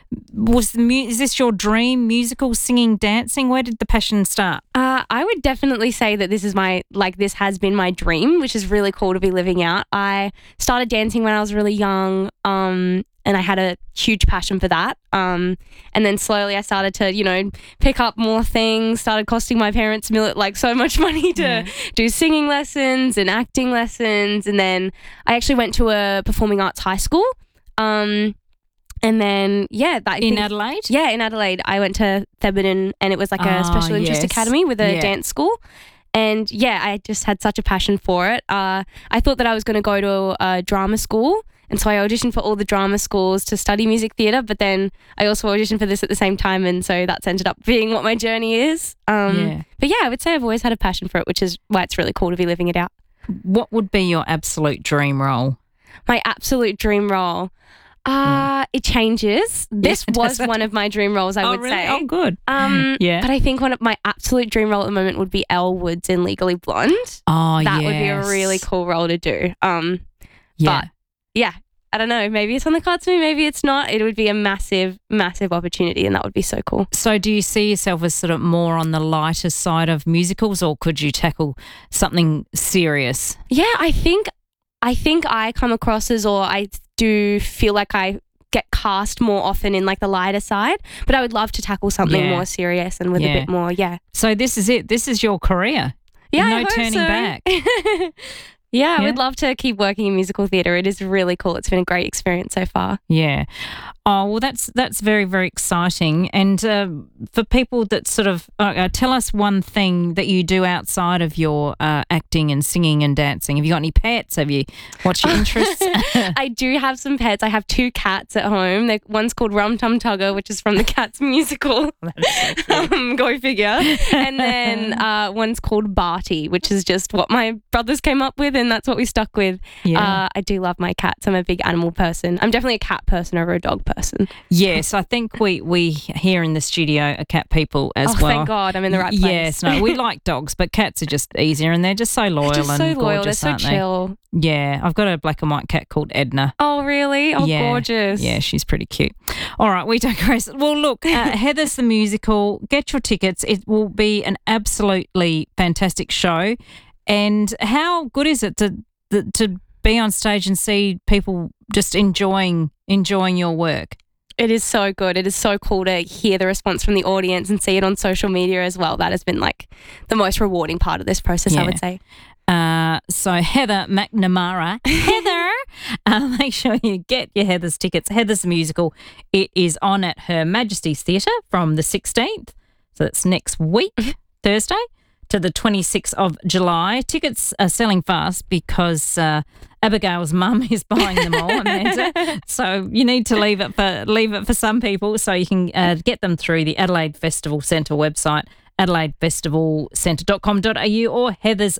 is this your dream, musical, singing, dancing? Where did the passion start? I would definitely say that this has been my dream, which is really cool to be living out. I started dancing when I was really young, and I had a huge passion for that. And then slowly I started to, pick up more things, started costing my parents so much money to do singing lessons and acting lessons. And then I actually went to a performing arts high school. And then, in Adelaide? Yeah, in Adelaide. I went to Thebarton and it was like a special interest academy with a dance school. And I just had such a passion for it. I thought that I was going to go to a drama school. And so I auditioned for all the drama schools to study music theatre, but then I also auditioned for this at the same time. And so that's ended up being what my journey is. But I would say I've always had a passion for it, which is why it's really cool to be living it out. What would be your absolute dream role? My absolute dream role? It changes. This was one of my dream roles, I would say. Oh, good. But I think one of my absolute dream role at the moment would be Elle Woods in Legally Blonde. Oh, that would be a really cool role to do. But I don't know. Maybe it's on the cards for me. Maybe it's not. It would be a massive, massive opportunity, and that would be so cool. So, do you see yourself as sort of more on the lighter side of musicals, or could you tackle something serious? Yeah, I think I come across as, or I do feel like I get cast more often in like the lighter side, but I would love to tackle something more serious and with a bit more, So this is it. This is your career. Yeah, no turning back. I would love to keep working in musical theatre. It is really cool. It's been a great experience so far. Yeah. Oh, well, that's very, very exciting. And for people that sort of tell us one thing that you do outside of your acting and singing and dancing. Have you got any pets? What's your interests? I do have some pets. I have 2 cats at home. One's called Rum Tum Tugger, which is from the Cats musical. So go figure. And then one's called Barty, which is just what my brothers came up with, and that's what we stuck with. Yeah. I do love my cats. I'm a big animal person. I'm definitely a cat person over a dog person. Yes, I think we here in the studio are cat people as well. Thank God, I'm in the right place. Yes, no, we like dogs, but cats are just easier, and they're just so loyal and gorgeous, they're so chill. Yeah, I've got a black and white cat called Edna. Oh, really? Oh, gorgeous. Yeah, she's pretty cute. All right, we digress. Well, look, Heathers the Musical, get your tickets. It will be an absolutely fantastic show. And how good is it to be on stage and see people just enjoying your work? It is so good. It is so cool to hear the response from the audience and see it on social media as well. That has been like the most rewarding part of this process, I would say. So Heather McNamara, make sure you get your Heathers tickets. Heathers the Musical, it is on at Her Majesty's Theatre from the 16th, so that's next week, Thursday, to the 26th of July. Tickets are selling fast because Abigail's mum is buying them all, Amanda. So you need to leave it for some people, so you can get them through the Adelaide Festival Centre website, adelaidefestivalcentre.com.au or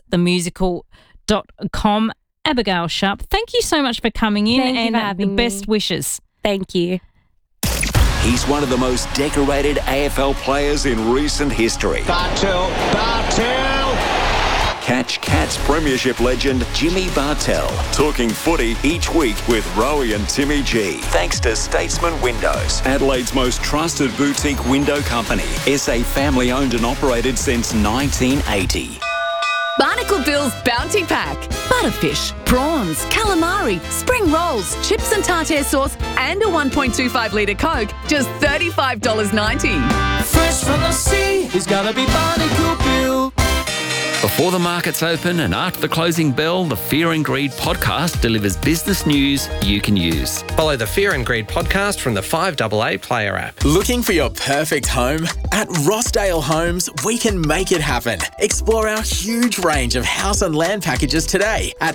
heathersthemusical.com. Abigail Sharp, thank you so much for coming in. Thank you for having the best wishes. Thank you. He's one of the most decorated AFL players in recent history. Bartel. Catch Cats Premiership legend Jimmy Bartell talking footy each week with Rowie and Timmy G. Thanks to Statesman Windows, Adelaide's most trusted boutique window company. SA family owned and operated since 1980. Barnacle Bill's Bounty Pack. Butterfish, prawns, calamari, spring rolls, chips and tartare sauce, and a 1.25 litre Coke. Just $35.90. Fresh from the sea, it's gotta be Barnacle Bill. Before the markets open and after the closing bell, the Fear and Greed podcast delivers business news you can use. Follow the Fear and Greed podcast from the 5AA Player app. Looking for your perfect home? At Rossdale Homes, we can make it happen. Explore our huge range of house and land packages today at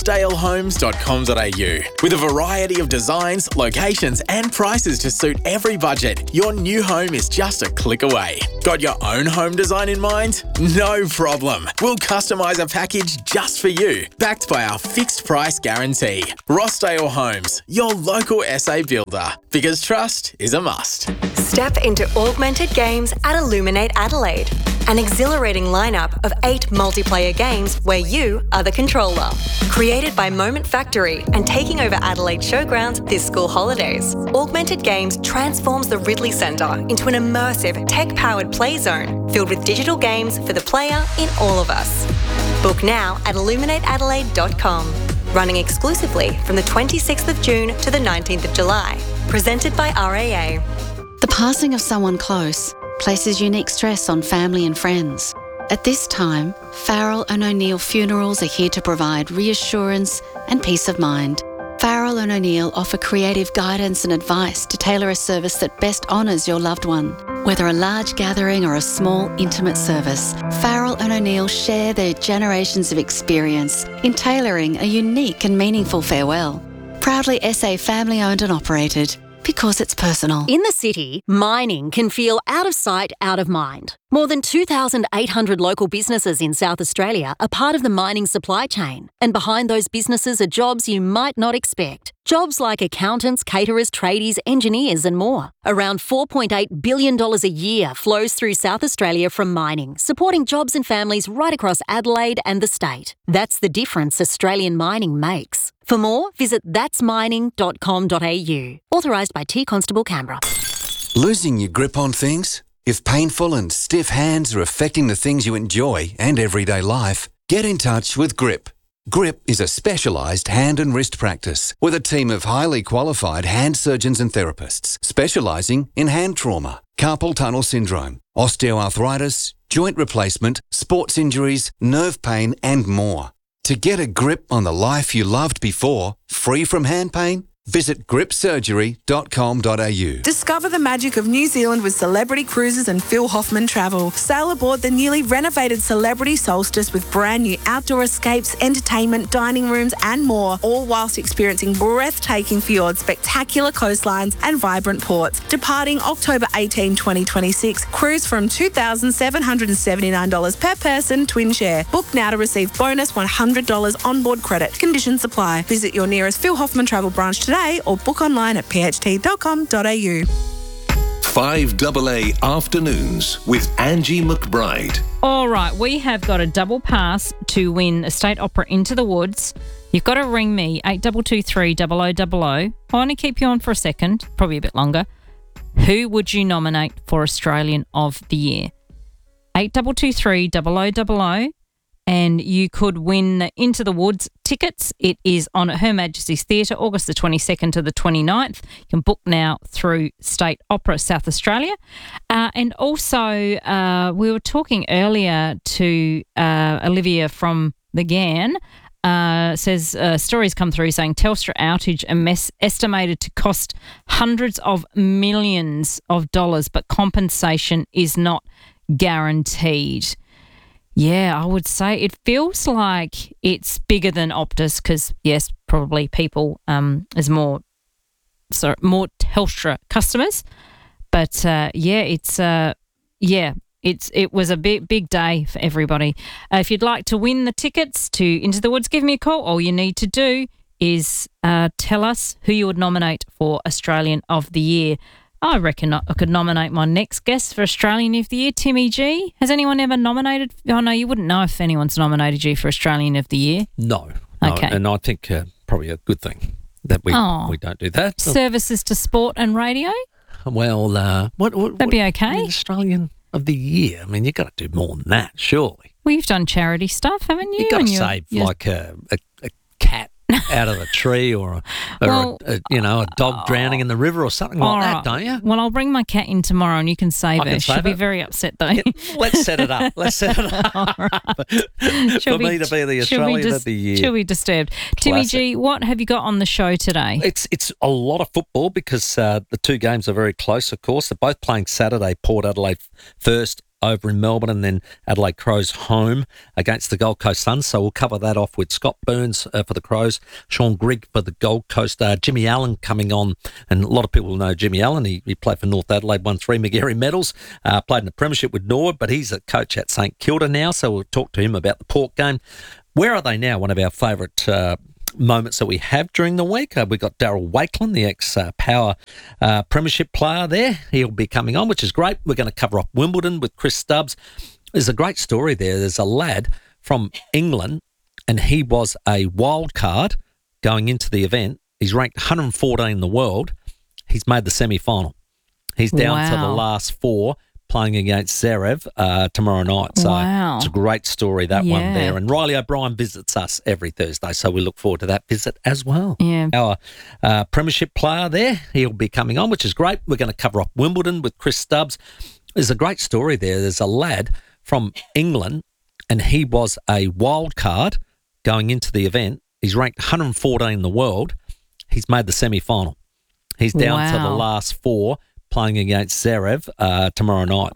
rossdalehomes.com.au. With a variety of designs, locations and prices to suit every budget, your new home is just a click away. Got your own home design in mind? No problem. We'll customise a package just for you, backed by our fixed price guarantee. Rossdale Homes, your local SA builder, because trust is a must. Step into augmented games at Illuminate Adelaide, an exhilarating lineup of 8 multiplayer games where you are the controller. Created by Moment Factory and taking over Adelaide Showgrounds this school holidays, Augmented Games transforms the Ridley Centre into an immersive, tech-powered play zone filled with digital games for the player in all of us. Book now at illuminateadelaide.com. Running exclusively from the 26th of June to the 19th of July. Presented by RAA. The passing of someone close places unique stress on family and friends. At this time, Farrell and O'Neill Funerals are here to provide reassurance and peace of mind. Farrell and O'Neill offer creative guidance and advice to tailor a service that best honours your loved one. Whether a large gathering or a small, intimate service, Farrell and O'Neill share their generations of experience in tailoring a unique and meaningful farewell. Proudly SA family-owned and operated, because it's personal. In the city, mining can feel out of sight, out of mind. More than 2,800 local businesses in South Australia are part of the mining supply chain. And behind those businesses are jobs you might not expect. Jobs like accountants, caterers, tradies, engineers and more. Around $4.8 billion a year flows through South Australia from mining, supporting jobs and families right across Adelaide and the state. That's the difference Australian mining makes. For more, visit thatsmining.com.au. Authorised by T Constable Canberra. Losing your grip on things? If painful and stiff hands are affecting the things you enjoy and everyday life, get in touch with GRIP. GRIP is a specialised hand and wrist practice with a team of highly qualified hand surgeons and therapists specialising in hand trauma, carpal tunnel syndrome, osteoarthritis, joint replacement, sports injuries, nerve pain and more. To get a grip on the life you loved before, free from hand pain, visit gripsurgery.com.au. Discover the magic of New Zealand with Celebrity Cruises and Phil Hoffman Travel. Sail aboard the newly renovated Celebrity Solstice with brand new outdoor escapes, entertainment, dining rooms and more, all whilst experiencing breathtaking fjords, spectacular coastlines and vibrant ports. Departing October 18, 2026. Cruise from $2,779 per person, twin share. Book now to receive bonus $100 onboard credit. Conditions apply. Visit your nearest Phil Hoffman Travel branch today or book online at pht.com.au. 5AA Afternoons with Angie McBride. All right, we have got a double pass to win a State Opera Into the Woods. You've got to ring me, 8223 0000. I want to keep you on for a second, probably a bit longer. Who would you nominate for Australian of the Year? 8223 0000. And you could win the Into the Woods tickets. It is on at Her Majesty's Theatre, August the 22nd to the 29th. You can book now through State Opera South Australia. And also, we were talking earlier to Olivia from the GAN. Says stories come through saying Telstra outage estimated to cost hundreds of millions of dollars, but compensation is not guaranteed. Yeah, I would say it feels like it's bigger than Optus because, yes, probably people is more Telstra customers. But, it was a big day for everybody. If you'd like to win the tickets to Into the Woods, give me a call. All you need to do is tell us who you would nominate for Australian of the Year. I reckon I could nominate my next guest for Australian of the Year, Timmy G. Has anyone ever nominated? Oh, no, you wouldn't know if anyone's nominated you for Australian of the Year. No. Okay. And I think probably a good thing that we don't do that. Services to sport and radio? Well, that'd be okay. Australian of the Year. I mean, you've got to do more than that, surely. Well, you've done charity stuff, haven't you? You've got to save like a cat out of a tree or a dog drowning in the river or something like that, don't you? Well, I'll bring my cat in tomorrow and you can save her. She'll be very upset though. Let's set it up. For me to be the Australian of the Year. She'll be disturbed. Timmy G, what have you got on the show today? It's a lot of football because the two games are very close, of course. They're both playing Saturday. Port Adelaide first over in Melbourne, and then Adelaide Crows home against the Gold Coast Suns. So we'll cover that off with Scott Burns for the Crows, Sean Grigg for the Gold Coast, Jimmy Allen coming on, and a lot of people know Jimmy Allen. He played for North Adelaide, won 3 Magarey medals, played in the Premiership with Norwood, but he's a coach at St Kilda now, so we'll talk to him about the Port game. Where are they now? One of our favourite moments that we have during the week. We've got Daryl Wakelin, the ex-Power Premiership player there. He'll be coming on, which is great. We're going to cover up Wimbledon with Chris Stubbs. There's a great story there. There's a lad from England, and he was a wild card going into the event. He's ranked 114 in the world. He's made the semi-final. He's down to the last 4, playing against Zverev tomorrow night. So it's a great story, that one there. And Riley O'Brien visits us every Thursday, so we look forward to that visit as well. Yeah. Our Premiership player there, he'll be coming on, which is great. We're going to cover up Wimbledon with Chris Stubbs. There's a great story there. There's a lad from England, and he was a wild card going into the event. He's ranked 114 in the world. He's made the semi-final. He's down to the last 4, playing against Zverev tomorrow night.